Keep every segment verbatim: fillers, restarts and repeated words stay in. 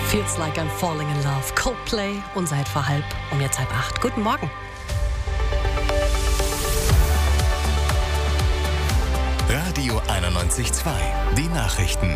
Feels like I'm falling in love. Coldplay und seit vor halb um jetzt halb acht. Guten Morgen. Radio einundneunzig Komma zwei. Die Nachrichten.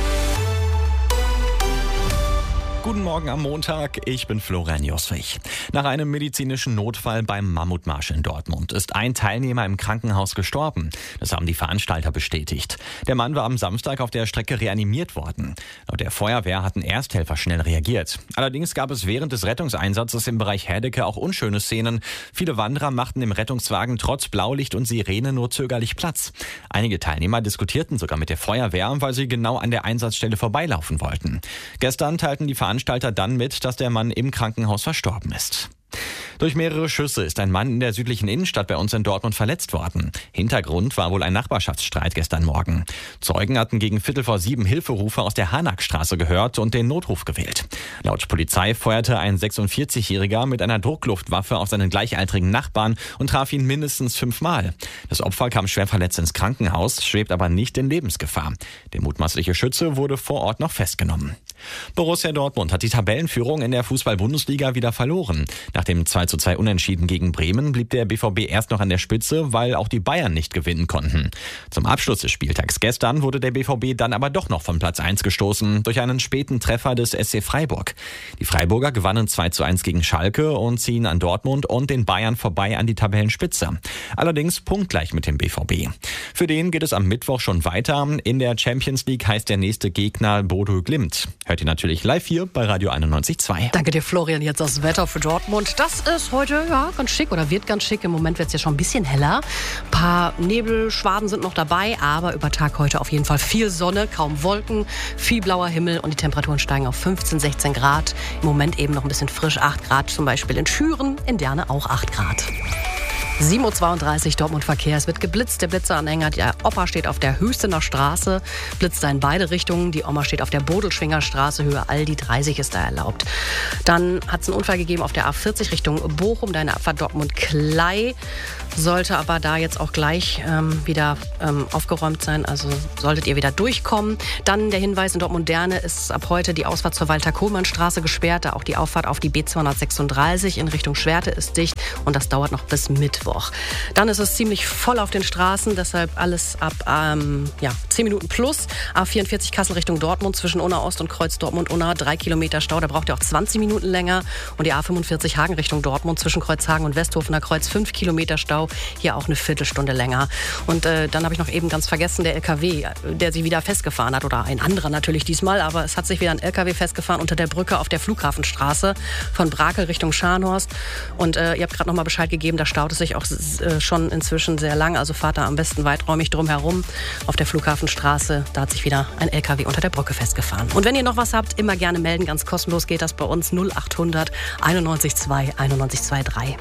Guten Morgen am Montag, ich bin Florian Joswig. Nach einem medizinischen Notfall beim Mammutmarsch in Dortmund ist ein Teilnehmer im Krankenhaus gestorben. Das haben die Veranstalter bestätigt. Der Mann war am Samstag auf der Strecke reanimiert worden. Laut der Feuerwehr hatten Ersthelfer schnell reagiert. Allerdings gab es während des Rettungseinsatzes im Bereich Herdecke auch unschöne Szenen. Viele Wanderer machten im Rettungswagen trotz Blaulicht und Sirene nur zögerlich Platz. Einige Teilnehmer diskutierten sogar mit der Feuerwehr, weil sie genau an der Einsatzstelle vorbeilaufen wollten. Gestern teilten die Veranstalter Veranstalter dann mit, dass der Mann im Krankenhaus verstorben ist. Durch mehrere Schüsse ist ein Mann in der südlichen Innenstadt bei uns in Dortmund verletzt worden. Hintergrund war wohl ein Nachbarschaftsstreit gestern Morgen. Zeugen hatten gegen Viertel vor sieben Hilferufe aus der Harnackstraße gehört und den Notruf gewählt. Laut Polizei feuerte ein sechsundvierzigjähriger mit einer Druckluftwaffe auf seinen gleichaltrigen Nachbarn und traf ihn mindestens fünfmal. Das Opfer kam schwer verletzt ins Krankenhaus, schwebt aber nicht in Lebensgefahr. Der mutmaßliche Schütze wurde vor Ort noch festgenommen. Borussia Dortmund hat die Tabellenführung in der Fußball-Bundesliga wieder verloren. Nach dem zwei zu zwei Unentschieden gegen Bremen blieb der B V B erst noch an der Spitze, weil auch die Bayern nicht gewinnen konnten. Zum Abschluss des Spieltags gestern wurde der B V B dann aber doch noch von Platz eins gestoßen durch einen späten Treffer des S C Freiburg. Die Freiburger gewannen zwei zu eins gegen Schalke und ziehen an Dortmund und den Bayern vorbei an die Tabellenspitze. Allerdings punktgleich mit dem B V B. Für den geht es am Mittwoch schon weiter. In der Champions League heißt der nächste Gegner Bodø Glimt. Hört ihr natürlich live hier bei Radio einundneunzig Komma zwei. Danke dir, Florian. Jetzt das Wetter für Dortmund. Das ist heute ja ganz schick oder wird ganz schick. Im Moment wird es ja schon ein bisschen heller. Ein paar Nebelschwaden sind noch dabei, aber über Tag heute auf jeden Fall viel Sonne, kaum Wolken, viel blauer Himmel und die Temperaturen steigen auf fünfzehn, sechzehn Grad. Im Moment eben noch ein bisschen frisch, acht Grad zum Beispiel in Schüren, in Derne auch acht Grad. sieben Uhr zweiunddreißig, Dortmund Verkehr. Es wird geblitzt. Der Blitzeranhänger, der Opa steht auf der Hüstener Straße, blitzt da in beide Richtungen. Die Oma steht auf der Bodelschwinger Straße, Höhe Aldi, dreißig ist da erlaubt. Dann hat es einen Unfall gegeben auf der A vierzig Richtung Bochum, da in der Abfahrt Dortmund-Klei. Sollte aber da jetzt auch gleich ähm, wieder ähm, aufgeräumt sein, also solltet ihr wieder durchkommen. Dann der Hinweis, in Dortmund-Derne ist ab heute die Ausfahrt zur Walter-Kohlmann-Straße gesperrt, da auch die Auffahrt auf die B zweihundertsechsunddreißig in Richtung Schwerte ist dicht und das dauert noch bis Mittwoch. Dann ist es ziemlich voll auf den Straßen, deshalb alles ab ähm, ja, zehn Minuten plus. A vierundvierzig Kassel Richtung Dortmund zwischen Unna Ost und Kreuz Dortmund-Unna, drei Kilometer Stau, da braucht ihr auch zwanzig Minuten länger. Und die A fünfundvierzig Hagen Richtung Dortmund zwischen Kreuzhagen und Westhofener Kreuz, fünf Kilometer Stau, hier auch eine Viertelstunde länger. Und äh, dann habe ich noch eben ganz vergessen, der L K W, der sich wieder festgefahren hat, oder ein anderer natürlich diesmal, aber es hat sich wieder ein L K W festgefahren unter der Brücke auf der Flughafenstraße von Brakel Richtung Scharnhorst. Und äh, ihr habt gerade noch mal Bescheid gegeben, da staut es sich auch äh, schon inzwischen sehr lang, also fahrt da am besten weiträumig drum herum. Auf der Flughafenstraße, da hat sich wieder ein L K W unter der Brücke festgefahren. Und wenn ihr noch was habt, immer gerne melden, ganz kostenlos geht das bei uns null achthundert einundneunzig zwei einundneunzig drei.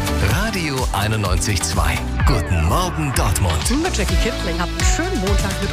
Radio einundneunzig Komma zwei. Guten Morgen Dortmund. Mit Jackie Kipling. Habt einen schönen Montag mit